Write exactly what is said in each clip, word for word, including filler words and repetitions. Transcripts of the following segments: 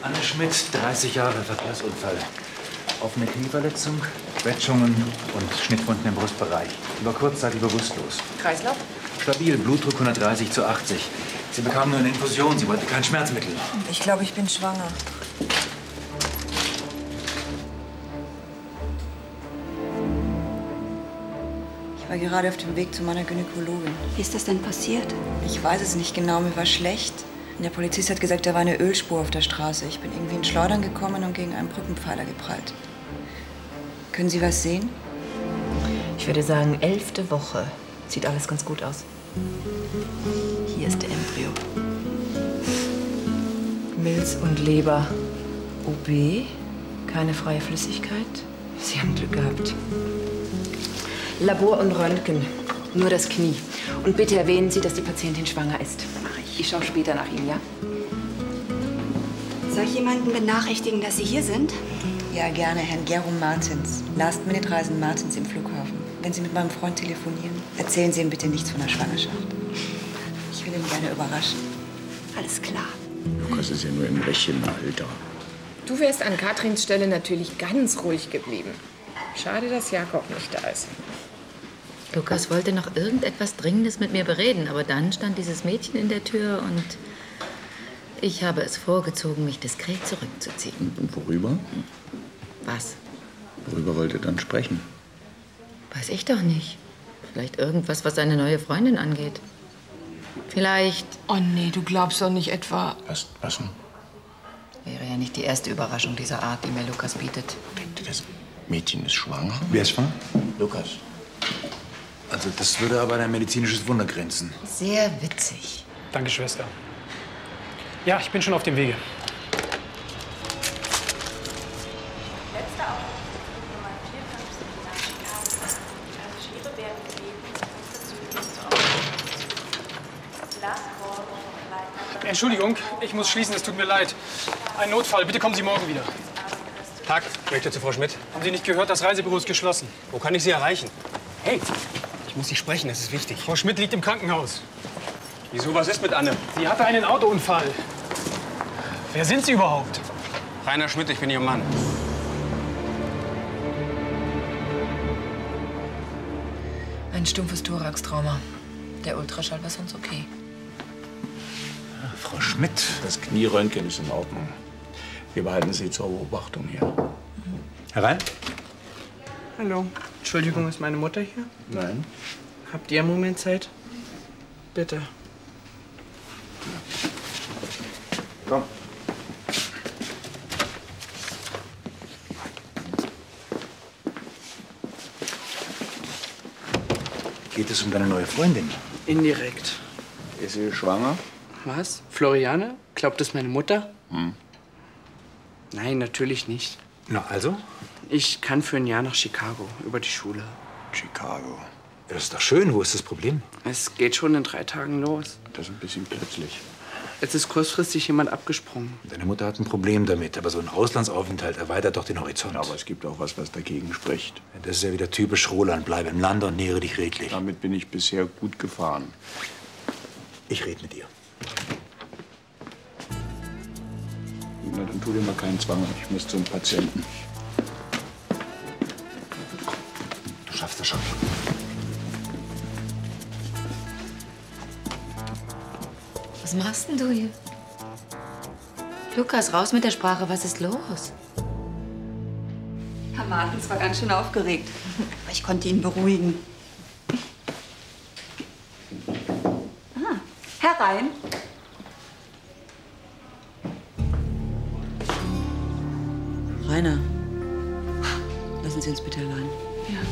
Anne Schmidt, dreißig Jahre, Verkehrsunfall. Offene Knieverletzung, Quetschungen und Schnittwunden im Brustbereich. Über kurzzeitig bewusstlos. Kreislauf? Stabil, Blutdruck hundertdreißig zu achtzig. Sie bekam nur eine Infusion, sie wollte kein Schmerzmittel. Ich glaube, ich bin schwanger. Ich war gerade auf dem Weg zu meiner Gynäkologin. Wie ist das denn passiert? Ich weiß es nicht genau, mir war schlecht. Der Polizist hat gesagt, da war eine Ölspur auf der Straße. Ich bin irgendwie in Schleudern gekommen und gegen einen Brückenpfeiler geprallt. Können Sie was sehen? Ich würde sagen, elfte Woche. Sieht alles ganz gut aus. Hier ist der Embryo. Milz und Leber. O B, keine freie Flüssigkeit. Sie haben Glück gehabt. Labor und Röntgen. Nur das Knie. Und bitte erwähnen Sie, dass die Patientin schwanger ist. Mach ich. Ich schaue später nach Ihnen, ja? Soll ich jemanden benachrichtigen, dass Sie hier sind? Ja, gerne. Herrn Gerum Martins. Last-Minute-Reisen Martins im Flughafen. Wenn Sie mit meinem Freund telefonieren, erzählen Sie ihm bitte nichts von der Schwangerschaft. Ich will ihn gerne überraschen. Alles klar. Lukas ist ja nur im rechten Alter. Du wärst an Katrins Stelle natürlich ganz ruhig geblieben. Schade, dass Jakob nicht da ist. Lukas wollte noch irgendetwas Dringendes mit mir bereden, aber dann stand dieses Mädchen in der Tür und ich habe es vorgezogen, mich diskret zurückzuziehen. Und worüber? Was? Worüber wollt ihr dann sprechen? Weiß ich doch nicht. Vielleicht irgendwas, was seine neue Freundin angeht. Vielleicht... Oh nee, du glaubst doch nicht etwa... Was, was denn? Wäre ja nicht die erste Überraschung dieser Art, die mir Lukas bietet. Denkt ihr, das Mädchen ist schwanger? Wer ist schwanger? Lukas. Also das würde aber an ein medizinisches Wunder grenzen. Sehr witzig. Danke, Schwester. Ja, ich bin schon auf dem Wege. Letzter Aufruf. Nummer vier fünf sieben nach Chicago. Die Passagiere werden gebeten, das Fenster zu Last call for flight. Entschuldigung, ich muss schließen, es tut mir leid. Ein Notfall, bitte kommen Sie morgen wieder. Tag, ich möchte zu Frau Schmidt. Haben Sie nicht gehört, das Reisebüro ist geschlossen? Wo kann ich Sie erreichen? Hey, ich muss Sie sprechen, das ist wichtig. Frau Schmidt liegt im Krankenhaus. Wieso, was ist mit Anne? Sie hatte einen Autounfall. Wer sind Sie überhaupt? Rainer Schmidt, ich bin Ihr Mann. Ein stumpfes Thoraxtrauma. Der Ultraschall war sonst okay. Ja, Frau Schmidt. Das Knieröntgen ist in Ordnung. Wir behalten Sie zur Beobachtung hier. Herein? Hallo. Entschuldigung, ist meine Mutter hier? Nein. Habt ihr einen Moment Zeit? Bitte. Komm. Geht es um deine neue Freundin? Indirekt. Ist sie schwanger? Was? Floriane? Glaubt das meine Mutter? Hm. Nein, natürlich nicht. Na also? Ich kann für ein Jahr nach Chicago, über die Schule. Chicago. Ja, das ist doch schön. Wo ist das Problem? Es geht schon in drei Tagen los. Das ist ein bisschen plötzlich. Jetzt ist kurzfristig jemand abgesprungen. Deine Mutter hat ein Problem damit, aber so ein Auslandsaufenthalt erweitert doch den Horizont. Aber es gibt auch was, was dagegen spricht. Das ist ja wieder typisch Roland. Bleib im Lande und nähere dich redlich. Damit bin ich bisher gut gefahren. Ich rede mit ihr. Na, dann tu dir mal keinen Zwang. Ich muss zum Patienten. Du schaffst das schon. Was machst denn du hier? Lukas, raus mit der Sprache. Was ist los? Herr Martens war ganz schön aufgeregt. Aber ich konnte ihn beruhigen. Ah, herein. Rainer, lassen Sie uns bitte allein. Ja.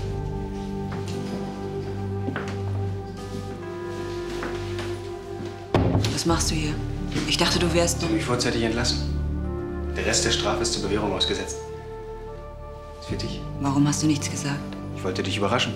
Was machst du hier? Ich dachte, du wärst... Ich mich vorzeitig entlassen. Der Rest der Strafe ist zur Bewährung ausgesetzt. Ist für dich. Warum hast du nichts gesagt? Ich wollte dich überraschen.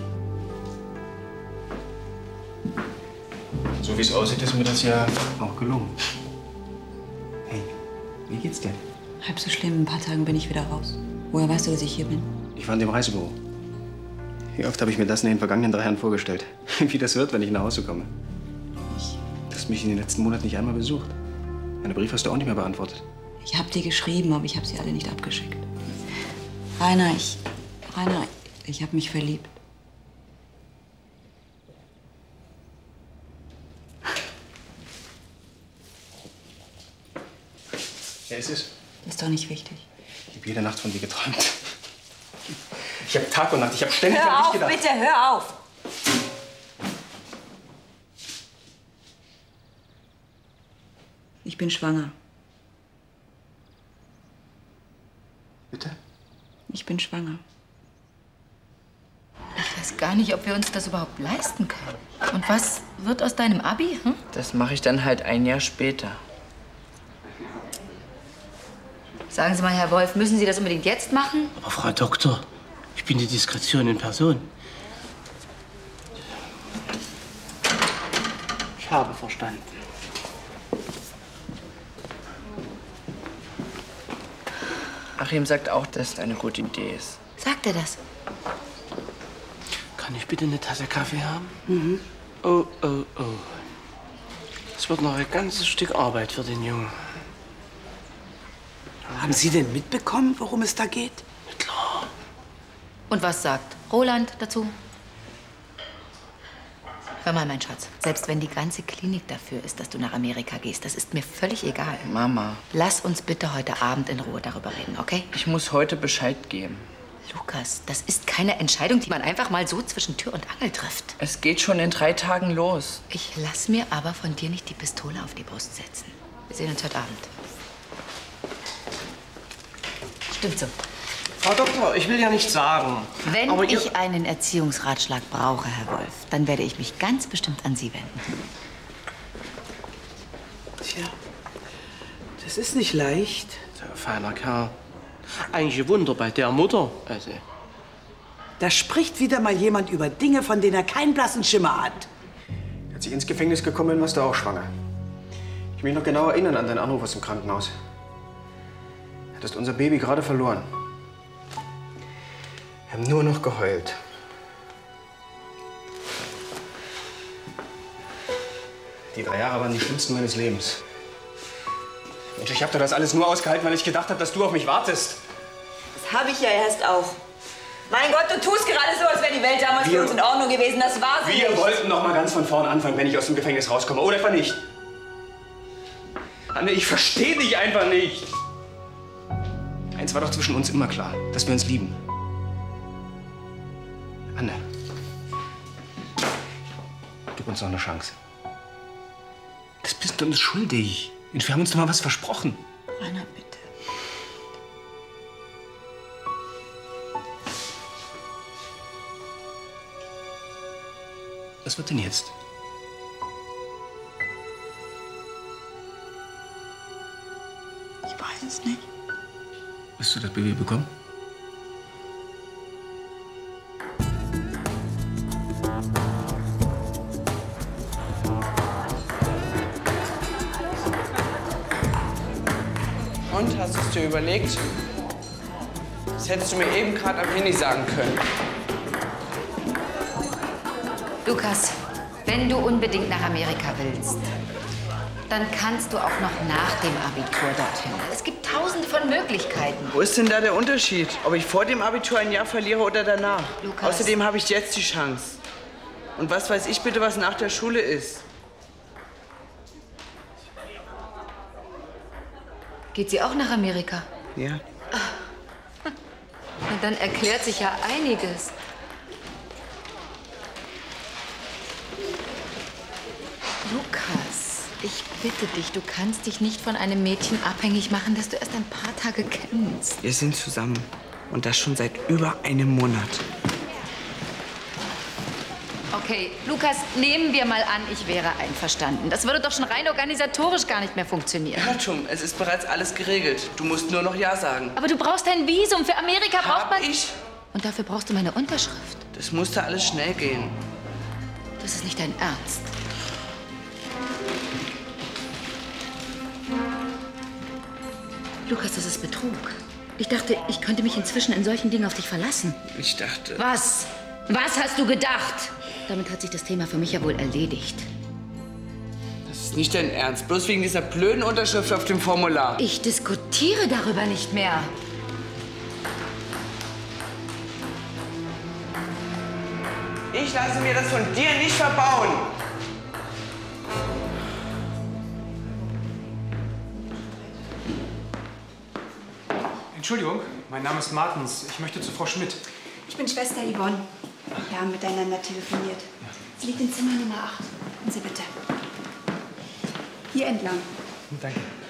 So wie es aussieht, ist mir das ja auch gelungen. Hey, wie geht's dir? Halb so schlimm. In ein paar Tagen bin ich wieder raus. Woher weißt du, dass ich hier bin? Ich war in dem Reisebüro. Wie oft habe ich mir das in den vergangenen drei Jahren vorgestellt? Wie das wird, wenn ich nach Hause komme. Du hast mich in den letzten Monaten nicht einmal besucht. Meine Briefe hast du auch nicht mehr beantwortet. Ich habe die geschrieben, aber ich habe sie alle nicht abgeschickt. Rainer, ich... Rainer, ich habe mich verliebt. Wer ist es? Ist doch nicht wichtig. Ich habe jede Nacht von dir geträumt. Ich habe Tag und Nacht, ich habe ständig an Hör dich auf, gedacht. bitte, hör auf! Ich bin schwanger. Bitte? Ich bin schwanger. Ich weiß gar nicht, ob wir uns das überhaupt leisten können. Und was wird aus deinem Abi? Hm? Das mache ich dann halt ein Jahr später. Sagen Sie mal, Herr Wolf, müssen Sie das unbedingt jetzt machen? Aber Frau Doktor, ich bin die Diskretion in Person. Ich habe verstanden. Achim sagt auch, dass es eine gute Idee ist. Sagt er das? Kann ich bitte eine Tasse Kaffee haben? Mhm. Oh, oh, oh. Das wird noch ein ganzes Stück Arbeit für den Jungen. Haben Sie denn mitbekommen, worum es da geht? Klar. Und was sagt Roland dazu? Hör mal, mein Schatz, selbst wenn die ganze Klinik dafür ist, dass du nach Amerika gehst, das ist mir völlig egal. Mama. Lass uns bitte heute Abend in Ruhe darüber reden, okay? Ich muss heute Bescheid geben. Lukas, das ist keine Entscheidung, die man einfach mal so zwischen Tür und Angel trifft. Es geht schon in drei Tagen los. Ich lass mir aber von dir nicht die Pistole auf die Brust setzen. Wir sehen uns heute Abend. Stimmt so. Frau Doktor, ich will ja nicht sagen. Wenn aber ich ihr... einen Erziehungsratschlag brauche, Herr Wolf, dann werde ich mich ganz bestimmt an Sie wenden. Tja, das ist nicht leicht. Der feiner Kerl. Eigentlich ein Wunder bei der Mutter. Also. Da spricht wieder mal jemand über Dinge, von denen er keinen blassen Schimmer hat. Als ich ins Gefängnis gekommen bin, warst du auch schwanger. Ich kann mich noch genau erinnern an deinen Anruf aus dem Krankenhaus. Du hattest unser Baby gerade verloren. Wir haben nur noch geheult. Die drei Jahre waren die schlimmsten meines Lebens. Mensch, ich habe doch das alles nur ausgehalten, weil ich gedacht habe, dass du auf mich wartest. Das habe ich ja erst auch. Mein Gott, du tust gerade so, als wäre die Welt damals Wir- für uns in Ordnung gewesen. Das war sie Wir nicht. wollten noch mal ganz von vorn anfangen, wenn ich aus dem Gefängnis rauskomme. Oder etwa nicht? Anne, ich verstehe dich einfach nicht. Eins war doch zwischen uns immer klar, dass wir uns lieben. Anne, gib uns noch eine Chance. Das bist du uns schuldig. Wir haben uns doch mal was versprochen. Rainer, bitte. Was wird denn jetzt? Ich weiß es nicht. Wirst du das Baby bekommen? Und, hast du es dir überlegt? Das hättest du mir eben gerade am Handy sagen können. Lukas, wenn du unbedingt nach Amerika willst, dann kannst du auch noch nach dem Abitur dorthin. Es gibt tausende von Möglichkeiten. Wo ist denn da der Unterschied? Ob ich vor dem Abitur ein Jahr verliere oder danach? Lukas. Außerdem habe ich jetzt die Chance. Und was weiß ich bitte, was nach der Schule ist? Geht sie auch nach Amerika? Ja. Und dann erklärt sich ja einiges. Lukas, ich bitte dich, du kannst dich nicht von einem Mädchen abhängig machen, das du erst ein paar Tage kennst. Wir sind zusammen. Und das schon seit über einem Monat. Okay, Lukas, nehmen wir mal an, ich wäre einverstanden. Das würde doch schon rein organisatorisch gar nicht mehr funktionieren. Irrtum, es ist bereits alles geregelt. Du musst nur noch Ja sagen. Aber du brauchst ein Visum. Für Amerika braucht Hab man... ich. Und dafür brauchst du meine Unterschrift. Das musste alles schnell gehen. Das ist nicht dein Ernst. Lukas, das ist Betrug. Ich dachte, ich könnte mich inzwischen in solchen Dingen auf dich verlassen. Ich dachte... Was? Was hast du gedacht? Damit hat sich das Thema für mich ja wohl erledigt. Das Ist nicht dein Ernst? Bloß wegen dieser blöden Unterschrift auf dem Formular. Ich diskutiere darüber nicht mehr. Ich lasse mir das von dir nicht verbauen. Entschuldigung, mein Name ist Martens. Ich möchte zu Frau Schmidt. Ich bin Schwester Yvonne. Wir haben miteinander telefoniert. Sie liegt in Zimmer Nummer acht. Kommen Sie bitte. Hier entlang. Danke.